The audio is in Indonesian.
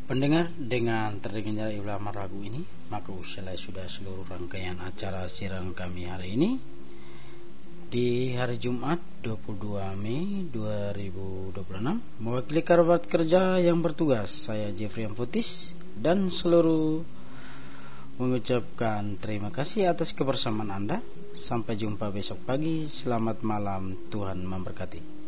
Pendengar, dengan terdengarnya irama lagu ini, maka usai sudah seluruh rangkaian acara siaran kami hari ini di hari Jumat 22 Mei 2026. Mewakili kerabat kerja yang bertugas, saya Jeffrey Amputis dan seluruh mengucapkan terima kasih atas kebersamaan Anda. Sampai jumpa besok pagi. Selamat malam, Tuhan memberkati.